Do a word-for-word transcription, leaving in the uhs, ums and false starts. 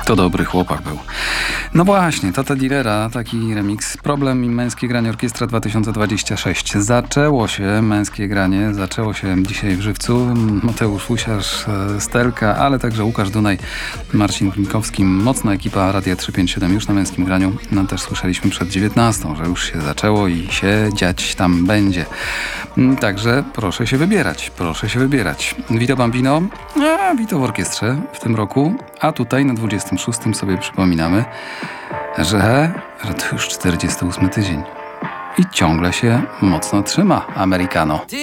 To dobry chłopak był. No właśnie, Tata Dillera, taki remix. Problem i męskie granie Orkiestra dwa tysiące dwadzieścia sześć. Zaczęło się męskie granie, zaczęło się dzisiaj w żywcu. Mateusz Fusiarz, Stelka, ale także Łukasz Dunaj, Marcin Klinkowski. Mocna ekipa Radia trzysta pięćdziesiąt siedem już na męskim graniu. No też słyszeliśmy przed dziewiętnastą, że już się zaczęło i się dziać tam będzie. Także proszę się wybierać, proszę się wybierać. Vito Bambino, a Vito w orkiestrze w tym roku, a tutaj na dwudziestym szóstym sobie przypominamy, że, że to już czterdziesty ósmy tydzień i ciągle się mocno trzyma Americano.